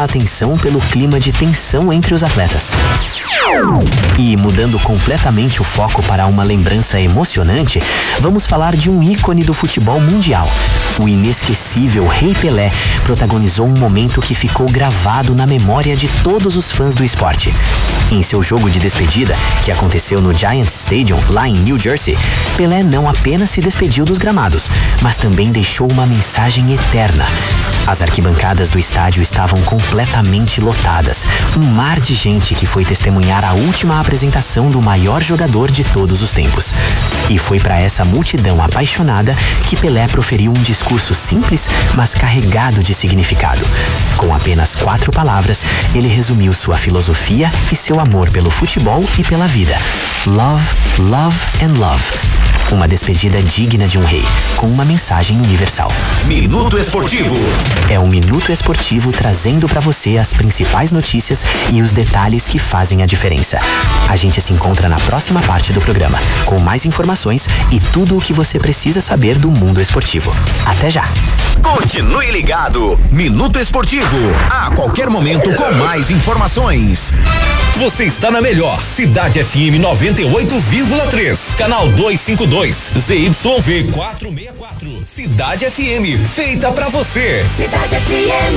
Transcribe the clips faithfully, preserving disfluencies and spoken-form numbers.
atenção pelo clima de tensão entre os atletas. E mudando completamente o foco para uma lembrança emocionante, vamos falar de um ícone do futebol mundial. O inesquecível Rei Pelé protagonizou um momento que ficou gravado na memória de todos os fãs do esporte. Em seu jogo de despedida, que aconteceu no Giant Stadium, lá em New Jersey, Pelé não apenas se despediu dos gramados, mas também deixou uma mensagem eterna. As arquibancadas do estádio estavam completamente lotadas, um mar de gente que foi testemunhar a última apresentação do maior jogador de todos os tempos. E foi para essa multidão apaixonada que Pelé proferiu um discurso simples, mas carregado de significado. Com apenas quatro palavras, ele resumiu sua filosofia e seu amor pelo futebol e pela vida. Love, love and love. Uma despedida digna de um rei, com uma mensagem universal. Minuto Esportivo. É o Minuto Esportivo trazendo para você as principais notícias e os detalhes que fazem a diferença. A gente se encontra na próxima parte do programa, com mais informações e tudo o que você precisa saber do mundo esportivo. Até já! Continue ligado. Minuto Esportivo. A qualquer momento com mais informações. Você está na melhor Cidade F M noventa e oito vírgula três, canal duzentos e cinquenta e dois, Z Y V quatrocentos e sessenta e quatro. Cidade F M, feita pra você. Cidade F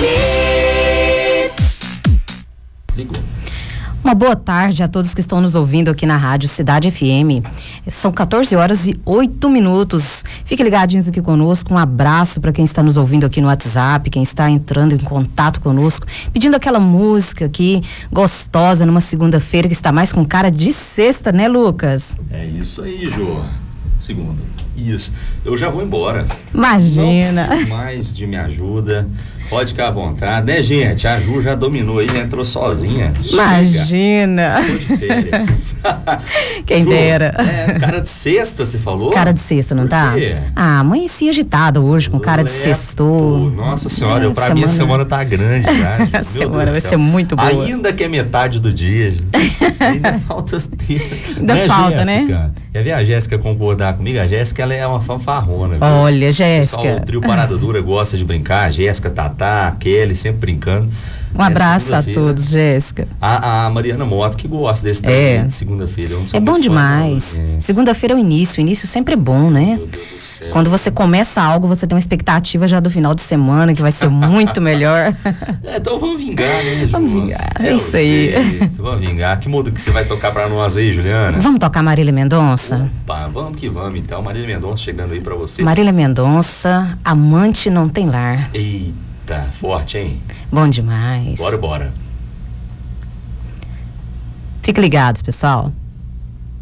M. Ligou. Uma boa tarde a todos que estão nos ouvindo aqui na Rádio Cidade F M. São quatorze horas e oito minutos. Fiquem ligadinhos aqui conosco. Um abraço para quem está nos ouvindo aqui no WhatsApp, quem está entrando em contato conosco, pedindo aquela música aqui gostosa numa segunda-feira que está mais com cara de sexta, né, Lucas? É isso aí, Jô. Segunda. Isso. Eu já vou embora. Imagina. Não preciso mais de minha ajuda. Pode ficar à vontade, né, gente? A Ju já dominou aí, entrou sozinha. Imagina. Chega. Tô de férias. Quem Ju, dera. É, cara de sexta, você falou? Cara de sexta, não Por tá? quê? Ah, amanheci agitada hoje, com cara de Lepo. sextou. Nossa senhora, É, eu, pra semana... mim a semana tá grande já. Ju. A Meu semana Deus vai do céu. ser muito boa. Ainda que é metade do dia, gente. Ainda falta tempo. Ainda Né, falta, Jéssica? né? Quer ver a Jéssica concordar comigo? A Jéssica, ela é uma fanfarrona. Viu? Olha, O Jéssica. pessoal, o trio Parada Dura gosta de brincar. A Jéssica, Tatá, Kelly, sempre brincando. Um abraço a todos, Jéssica. A, a Mariana Mota, que gosta desse treino É. de segunda-feira. Eu não sou É bom muito fã, demais. não. É. Segunda-feira é o início. O início sempre é bom, né? Meu Deus do céu. Quando você começa algo, você tem uma expectativa já do final de semana, que vai ser muito melhor. É, então vamos vingar, né, Ju? Vamos vingar, é Eu isso aí. sei. Vamos vingar. Que mundo que você vai tocar pra nós aí, Juliana? Vamos tocar Marília Mendonça? Opa, vamos que vamos então. Marília Mendonça chegando aí pra você. Marília Mendonça, Amante Não Tem Lar. Eita, forte, hein? Bom demais. Bora, bora. Fiquem ligados, pessoal.